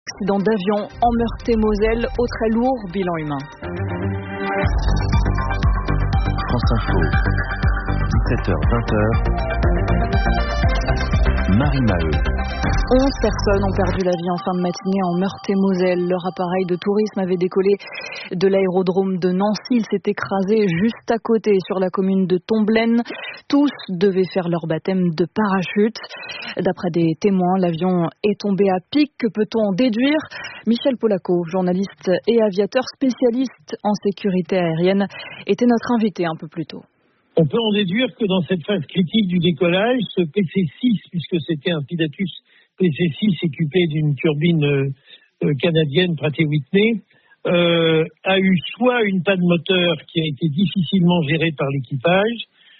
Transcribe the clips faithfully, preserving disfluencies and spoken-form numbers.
Accident d'avion en Meurthe-et-Moselle au très lourd bilan humain. France Info, dix-sept heures vingt, Marie Maheu. onze personnes ont perdu la vie en fin de matinée en Meurthe-et-Moselle. Leur appareil de tourisme avait décollé de l'aérodrome de Nancy. Il s'est écrasé juste à côté sur la commune de Tomblaine. Tous devaient faire leur baptême de parachute. D'après des témoins, l'avion est tombé à pic. Que peut-on en déduire ? Michel Polaco, journaliste et aviateur spécialiste en sécurité aérienne, était notre invité un peu plus tôt. On peut en déduire que dans cette phase critique du décollage, ce P C six, puisque c'était un Pilatus P C six équipé d'une turbine euh, canadienne Pratt et Whitney, euh, a eu soit une panne moteur qui a été difficilement gérée par l'équipage,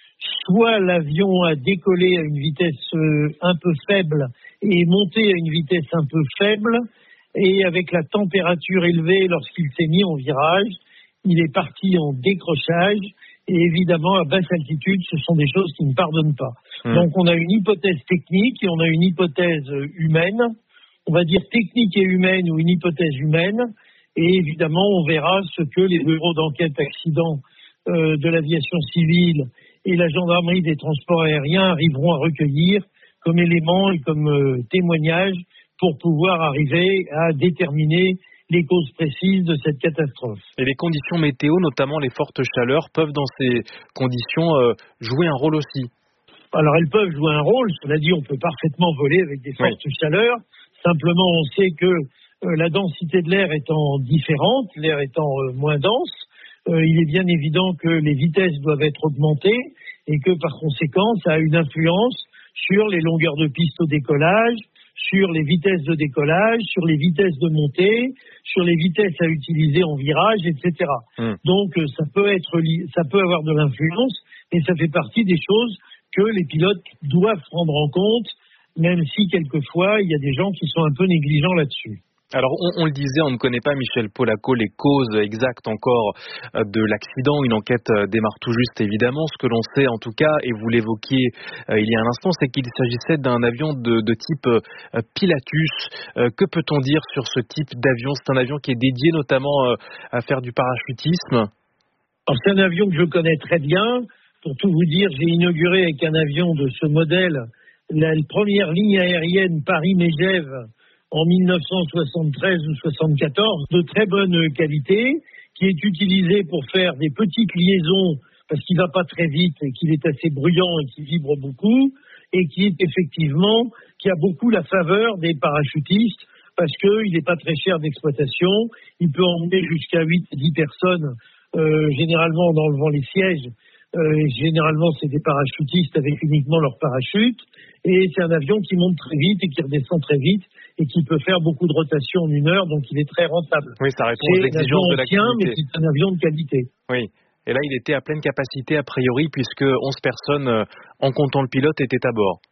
soit l'avion a décollé à une vitesse euh, un peu faible et est monté à une vitesse un peu faible, et avec la température élevée lorsqu'il s'est mis en virage, il est parti en décrochage. Et évidemment, à basse altitude, ce sont des choses qui ne pardonnent pas. Mmh. Donc, on a une hypothèse technique et on a une hypothèse humaine. On va dire technique et humaine ou une hypothèse humaine. Et évidemment, on verra ce que les bureaux d'enquête accident euh, de l'aviation civile et la gendarmerie des transports aériens arriveront à recueillir comme éléments et comme euh, témoignages pour pouvoir arriver à déterminer les causes précises de cette catastrophe. Et les conditions météo, notamment les fortes chaleurs, peuvent dans ces conditions euh, jouer un rôle aussi. Alors elles peuvent jouer un rôle, cela dit on peut parfaitement voler avec des fortes oui. chaleurs, simplement on sait que euh, la densité de l'air étant différente, l'air étant euh, moins dense, euh, il est bien évident que les vitesses doivent être augmentées et que par conséquent ça a une influence sur les longueurs de piste au décollage, sur les vitesses de décollage, sur les vitesses de montée, sur les vitesses à utiliser en virage, et cetera. Mmh. Donc ça peut être, ça peut avoir de l'influence, et ça fait partie des choses que les pilotes doivent prendre en compte, même si quelquefois il y a des gens qui sont un peu négligents là-dessus. Alors, on, on le disait, on ne connaît pas, Michel Polaco, les causes exactes encore euh, de l'accident. Une enquête euh, démarre tout juste, évidemment. Ce que l'on sait, en tout cas, et vous l'évoquiez euh, il y a un instant, c'est qu'il s'agissait d'un avion de, de type euh, Pilatus. Euh, que peut-on dire sur ce type d'avion ? C'est un avion qui est dédié notamment euh, à faire du parachutisme. Alors, c'est un avion que je connais très bien. Pour tout vous dire, j'ai inauguré avec un avion de ce modèle la première ligne aérienne Paris-Megève en dix-neuf cent soixante-treize ou soixante-quatorze, de très bonne qualité, qui est utilisé pour faire des petites liaisons, parce qu'il ne va pas très vite et qu'il est assez bruyant et qu'il vibre beaucoup, et qui est effectivement, qui a beaucoup la faveur des parachutistes, parce qu'il n'est pas très cher d'exploitation, il peut emmener jusqu'à huit à dix personnes, euh, généralement en enlevant les sièges. Euh, généralement, c'est des parachutistes avec uniquement leur parachute, et c'est un avion qui monte très vite et qui redescend très vite et qui peut faire beaucoup de rotations en une heure, donc il est très rentable. Oui, ça répond aux exigences de l'activité. Mais c'est un avion de qualité. Oui, et là, il était à pleine capacité a priori, puisque onze personnes, euh, en comptant le pilote, étaient à bord.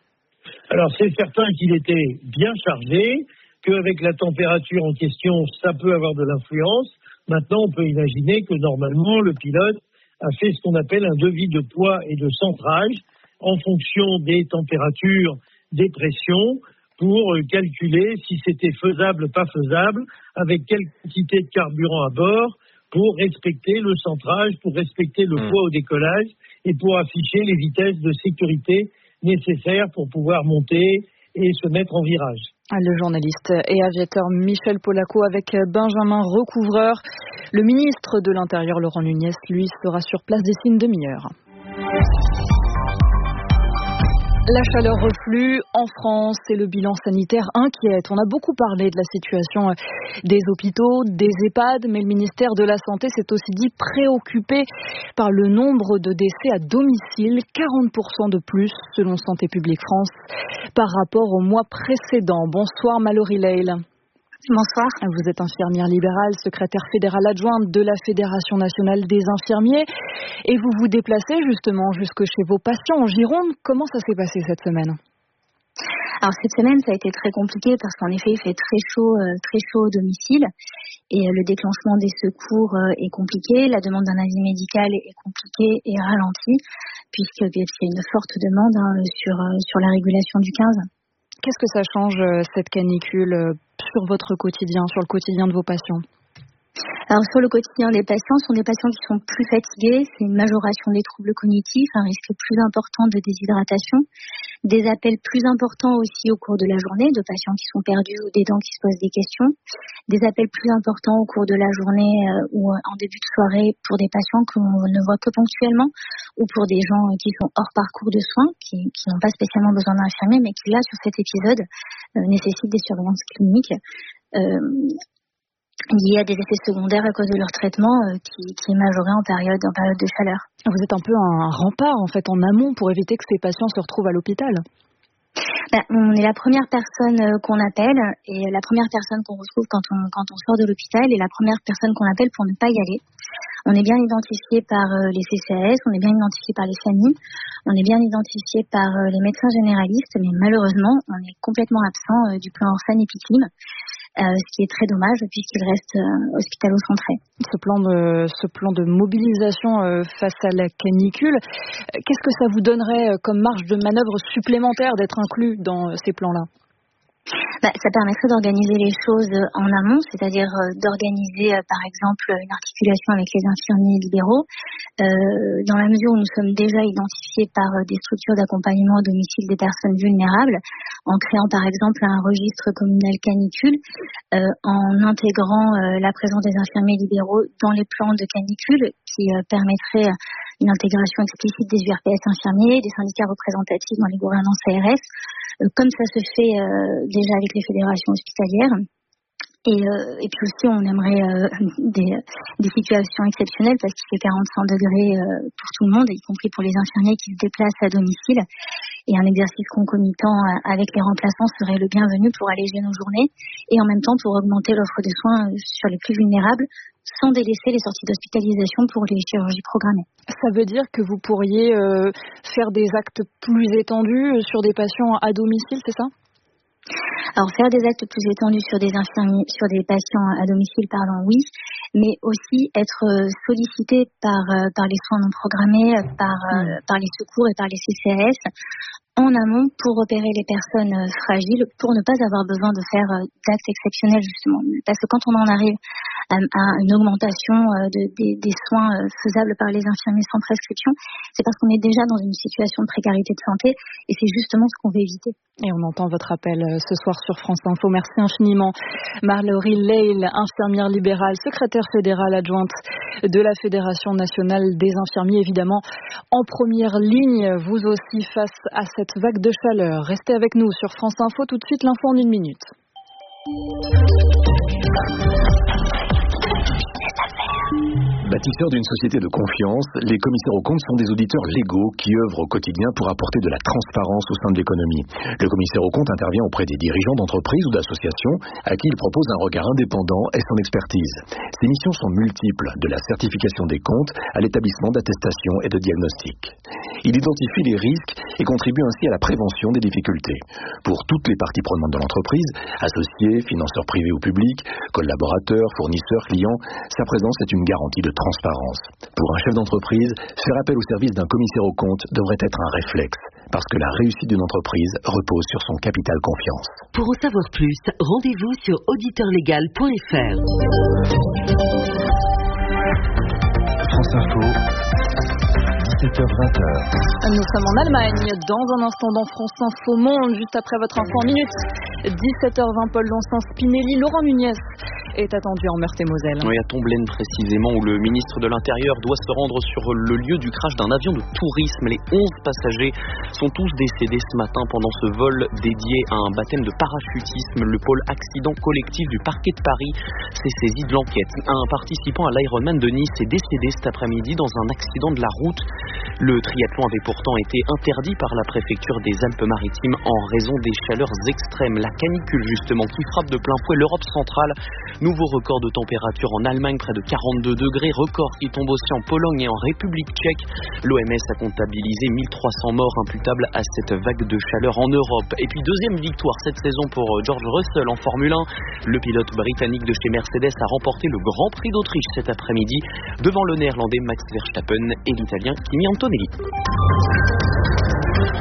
Alors, c'est certain qu'il était bien chargé, qu'avec la température en question, ça peut avoir de l'influence. Maintenant, on peut imaginer que normalement, le pilote a fait ce qu'on appelle un devis de poids et de centrage en fonction des températures, des pressions, pour calculer si c'était faisable, pas faisable, avec quelle quantité de carburant à bord, pour respecter le centrage, pour respecter le mmh. poids au décollage et pour afficher les vitesses de sécurité nécessaires pour pouvoir monter et se mettre en virage. Le journaliste et aviateur Michel Polaco avec Benjamin Recouvreur. Le ministre de l'Intérieur, Laurent Nunez, lui, sera sur place d'ici une demi-heure. La chaleur reflue en France et le bilan sanitaire inquiète. On a beaucoup parlé de la situation des hôpitaux, des EHPAD, mais le ministère de la Santé s'est aussi dit préoccupé par le nombre de décès à domicile, quarante pour cent de plus selon Santé publique France par rapport au mois précédent. Bonsoir Mallory Leil. Bonsoir. Vous êtes infirmière libérale, secrétaire fédérale adjointe de la Fédération nationale des infirmiers et vous vous déplacez justement jusque chez vos patients en Gironde. Comment ça s'est passé cette semaine ? Alors cette semaine, ça a été très compliqué parce qu'en effet, il fait très chaud, euh, très chaud au domicile et euh, le déclenchement des secours euh, est compliqué. La demande d'un avis médical est compliquée et ralentie puisqu'il y a une forte demande hein, sur, euh, sur la régulation du quinze. Qu'est-ce que ça change, cette canicule, sur votre quotidien, sur le quotidien de vos patients ? Alors sur le quotidien des patients, ce sont des patients qui sont plus fatigués, c'est une majoration des troubles cognitifs, un risque plus important de déshydratation, des appels plus importants aussi au cours de la journée de patients qui sont perdus ou des dents qui se posent des questions, des appels plus importants au cours de la journée euh, ou en début de soirée pour des patients qu'on ne voit que ponctuellement ou pour des gens qui sont hors parcours de soins, qui, qui n'ont pas spécialement besoin d'un infirmier mais qui là sur cet épisode euh, nécessitent des surveillances cliniques. Euh, liés à des effets secondaires à cause de leur traitement euh, qui, qui est majoré en période, en période de chaleur. Vous êtes un peu un rempart en fait en amont pour éviter que ces patients se retrouvent à l'hôpital. Ben, on est la première personne euh, qu'on appelle et la première personne qu'on retrouve quand on, quand on sort de l'hôpital et la première personne qu'on appelle pour ne pas y aller. On est bien identifié par euh, les C C A S, on est bien identifié par les familles, on est bien identifié par euh, les médecins généralistes, mais malheureusement, on est complètement absent euh, du plan Orphan-Épiclime. Euh, ce qui est très dommage puisqu'il reste euh, hospitalo-centré. Ce plan de, ce plan de mobilisation euh, face à la canicule, qu'est-ce que ça vous donnerait euh, comme marge de manœuvre supplémentaire d'être inclus dans euh, ces plans-là ? Bah, ça permettrait d'organiser les choses en amont, c'est-à-dire euh, d'organiser euh, par exemple une articulation avec les infirmiers libéraux, euh, dans la mesure où nous sommes déjà identifiés par euh, des structures d'accompagnement au domicile des personnes vulnérables, en créant par exemple un registre communal canicule, euh, en intégrant euh, la présence des infirmiers libéraux dans les plans de canicule qui euh, permettrait une intégration explicite des U R P S infirmiers, des syndicats représentatifs dans les gouvernances A R S, euh, comme ça se fait euh, déjà avec les fédérations hospitalières. Et, euh, et puis aussi, on aimerait euh, des, des situations exceptionnelles parce qu'il fait quarante-cinq degrés euh, pour tout le monde, y compris pour les infirmiers qui se déplacent à domicile. Et un exercice concomitant avec les remplaçants serait le bienvenu pour alléger nos journées et en même temps pour augmenter l'offre de soins sur les plus vulnérables sans délaisser les sorties d'hospitalisation pour les chirurgies programmées. Ça veut dire que vous pourriez euh, faire des actes plus étendus sur des patients à domicile, c'est ça ? Alors faire des actes plus étendus sur des infirmiers, sur des patients à domicile, pardon, oui, mais aussi être sollicité par par les soins non programmés, par mmh. par les secours et par les C C A S en amont pour repérer les personnes fragiles, pour ne pas avoir besoin de faire d'actes exceptionnels justement. Parce que quand on en arrive à, à une augmentation de, des, des soins faisables par les infirmiers sans prescription, c'est parce qu'on est déjà dans une situation de précarité de santé et c'est justement ce qu'on veut éviter. Et on entend votre appel ce soir sur France Info. Merci infiniment. Marlaurie Leil, infirmière libérale, secrétaire fédérale adjointe de la Fédération nationale des infirmiers, évidemment en première ligne, vous aussi face à cette vague de chaleur. Restez avec nous sur France Info, tout de suite l'info en une minute. Bâtisseurs d'une société de confiance, les commissaires aux comptes sont des auditeurs légaux qui œuvrent au quotidien pour apporter de la transparence au sein de l'économie. Le commissaire aux comptes intervient auprès des dirigeants d'entreprises ou d'associations à qui il propose un regard indépendant et son expertise. Ses missions sont multiples, de la certification des comptes à l'établissement d'attestation et de diagnostic. Il identifie les risques et contribue ainsi à la prévention des difficultés. Pour toutes les parties prenantes de l'entreprise, associés, financeurs privés ou publics, collaborateurs, fournisseurs, clients, sa présence est une garantie de transparence. Pour un chef d'entreprise, faire appel au service d'un commissaire aux comptes devrait être un réflexe, parce que la réussite d'une entreprise repose sur son capital confiance. Pour en savoir plus, rendez-vous sur auditeur légal point f r. France Info, dix-sept heures vingt. Nous sommes en Allemagne, dans un instant dans France Info Monde, juste après votre info en minute. dix-sept heures vingt, Paul Lancin, Spinelli, Laurent Nunez est attendu en Meurthe-et-Moselle. Oui, à Tomblaine précisément, où le ministre de l'Intérieur doit se rendre sur le lieu du crash d'un avion de tourisme. Les onze passagers sont tous décédés ce matin pendant ce vol dédié à un baptême de parachutisme. Le pôle accident collectif du parquet de Paris s'est saisi de l'enquête. Un participant à l'Ironman de Nice est décédé cet après-midi dans un accident de la route. Le triathlon avait pourtant été interdit par la préfecture des Alpes-Maritimes en raison des chaleurs extrêmes. La canicule justement qui frappe de plein fouet l'Europe centrale. Nouveau record de température en Allemagne, près de quarante-deux degrés. Record qui tombe aussi en Pologne et en République tchèque. L'O M S a comptabilisé mille trois cents morts imputables à cette vague de chaleur en Europe. Et puis deuxième victoire cette saison pour George Russell en Formule un. Le pilote britannique de chez Mercedes a remporté le Grand Prix d'Autriche cet après-midi devant le néerlandais Max Verstappen et l'italien Kimi Antonelli.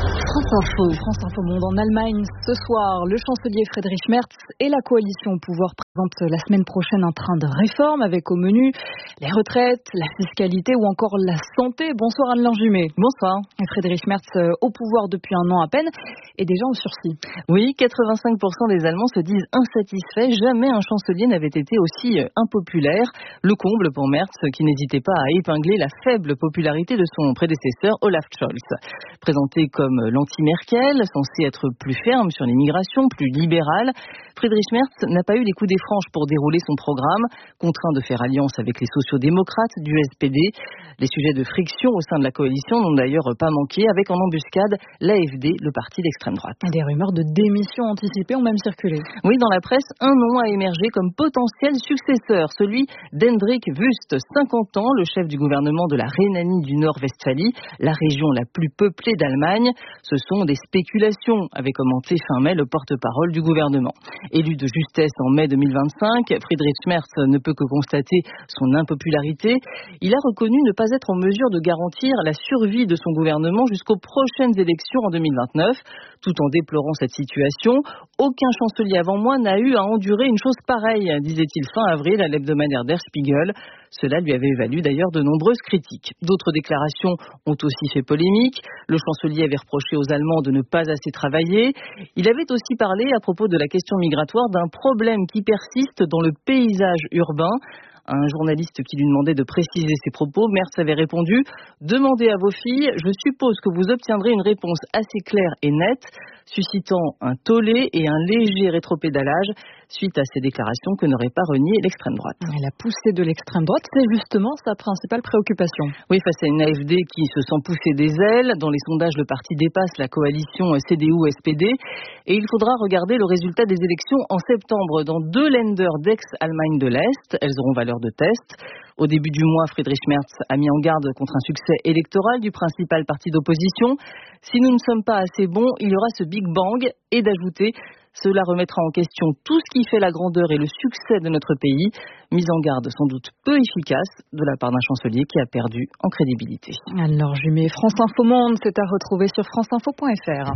France Info. France Info Monde en Allemagne. Ce soir, le chancelier Friedrich Merz et la coalition au pouvoir présentent la semaine prochaine un train de réforme avec au menu les retraites, la fiscalité ou encore la santé. Bonsoir Anne-Laure Jumet. Bonsoir. Friedrich Merz au pouvoir depuis un an à peine et déjà en sursis. Oui, quatre-vingt-cinq pour cent des Allemands se disent insatisfaits. Jamais un chancelier n'avait été aussi impopulaire. Le comble pour Merz qui n'hésitait pas à épingler la faible popularité de son prédécesseur Olaf Scholz. Présenté comme l'anti-Merkel, censé être plus ferme sur l'immigration, plus libéral, Friedrich Merz n'a pas eu les coups des franches pour dérouler son programme, contraint de faire alliance avec les sociodémocrates du S P D. Les sujets de friction au sein de la coalition n'ont d'ailleurs pas manqué, avec en embuscade l'A F D, le parti d'extrême droite. Des rumeurs de démission anticipée ont même circulé. Oui, dans la presse, un nom a émergé comme potentiel successeur, celui d'Hendrik Wüst, cinquante ans, le chef du gouvernement de la Rhénanie du Nord-Westphalie, la région la plus peuplée d'Allemagne. Ce sont des spéculations, avait commenté fin mai le porte-parole du gouvernement. Élu de justesse en mai deux mille vingt-cinq, Friedrich Merz ne peut que constater son impopularité. Il a reconnu ne pas être en mesure de garantir la survie de son gouvernement jusqu'aux prochaines élections en deux mille vingt-neuf. Tout en déplorant cette situation, aucun chancelier avant moi n'a eu à endurer une chose pareille, disait-il fin avril à l'hebdomadaire Der Spiegel. Cela lui avait valu d'ailleurs de nombreuses critiques. D'autres déclarations ont aussi fait polémique. Le chancelier avait reproché aux Allemands de ne pas assez travailler. Il avait aussi parlé à propos de la question migratoire d'un problème qui persiste dans le paysage urbain. À un journaliste qui lui demandait de préciser ses propos, Merz avait répondu « Demandez à vos filles, je suppose que vous obtiendrez une réponse assez claire et nette », suscitant un tollé et un léger rétropédalage suite à ces déclarations que n'aurait pas renié l'extrême droite. Et la poussée de l'extrême droite, c'est justement sa principale préoccupation. Oui, face à une A F D qui se sent pousser des ailes, dans les sondages le parti dépasse la coalition C D U S P D et il faudra regarder le résultat des élections en septembre dans deux Länder d'ex-Allemagne de l'Est. Elles auront valeur de test. Au début du mois, Friedrich Merz a mis en garde contre un succès électoral du principal parti d'opposition. Si nous ne sommes pas assez bons, il y aura ce Big Bang, et d'ajouter cela remettra en question tout ce qui fait la grandeur et le succès de notre pays. Mise en garde sans doute peu efficace de la part d'un chancelier qui a perdu en crédibilité. Alors Jumet, France Info Monde, c'est à retrouver sur franceinfo point f r.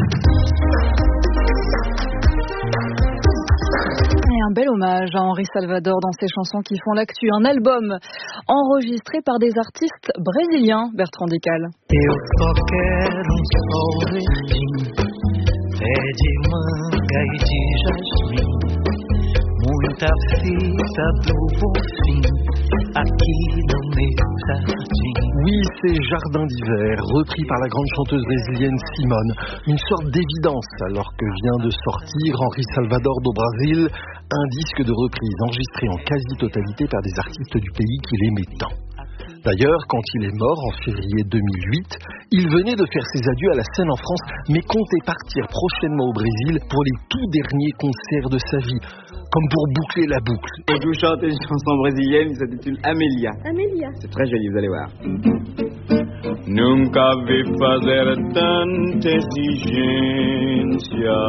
Et un bel hommage à Henri Salvador dans ses chansons qui font l'actu. Un album enregistré par des artistes brésiliens, Bertrand Dical. Eu só quero um sorrisinho, pé de manga e de jasmim, muita fita do Bonfim, aqui no meu jardim. Oui, c'est Jardin d'hiver, repris par la grande chanteuse brésilienne Simone. Une sorte d'évidence alors que vient de sortir Henri Salvador do Brasil, un disque de reprise enregistré en quasi-totalité par des artistes du pays qu'il aimait tant. D'ailleurs, quand il est mort en février deux mille huit, il venait de faire ses adieux à la scène en France, mais comptait partir prochainement au Brésil pour les tout derniers concerts de sa vie, comme pour boucler la boucle. Je vous chante une chanson brésilienne qui s'intitule Amélia. Amélia. C'est très joli, vous allez voir. Nunca vi fazer tanta exigência,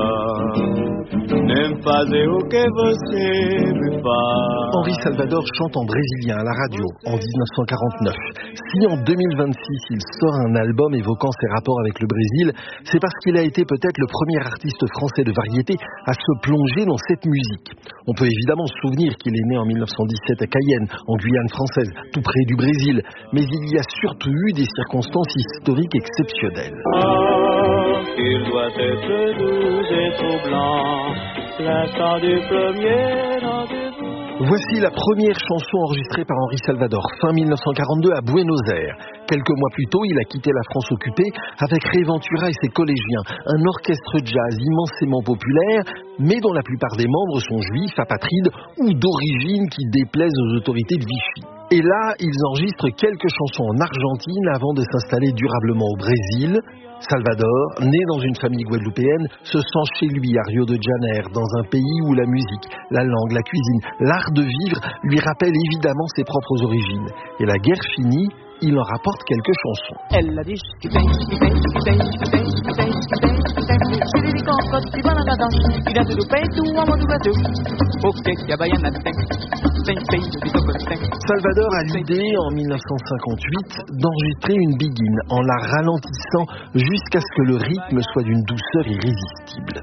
nem fazer o que você me faz. Henri Salvador chante en brésilien à la radio en dix-neuf cent quarante-neuf. Si en deux mille vingt-six il sort un album évoquant ses rapports avec le Brésil, c'est parce qu'il a été peut-être le premier artiste français de variété à se plonger dans cette musique. On peut évidemment se souvenir qu'il est né en mille neuf cent dix-sept à Cayenne, en Guyane française, tout près du Brésil, mais il y a surtout eu des circonstances historiques exceptionnelles. Oh, il doit être doux et troublant, l'instant du premier rendez-vous. Voici la première chanson enregistrée par Henri Salvador, fin mille neuf cent quarante-deux à Buenos Aires. Quelques mois plus tôt, il a quitté la France occupée avec Réventura et ses collégiens, un orchestre jazz immensément populaire, mais dont la plupart des membres sont juifs, apatrides ou d'origine qui déplaisent aux autorités de Vichy. Et là, ils enregistrent quelques chansons en Argentine avant de s'installer durablement au Brésil. Salvador, né dans une famille guadeloupéenne, se sent chez lui à Rio de Janeiro, dans un pays où la musique, la langue, la cuisine, l'art de vivre lui rappellent évidemment ses propres origines. Et la guerre finie, il en rapporte quelques chansons. Ela diz que tem, que tem, que tem, que tem, que tem, que tem, que tem, siriricoca, de bananadão, e dentro do peito o amor do Brasil. O que que a baiana tem? Tem peito de toco tem. Salvador a l'idée, en mille neuf cent cinquante-huit, d'enregistrer une biguine en la ralentissant jusqu'à ce que le rythme soit d'une douceur irrésistible.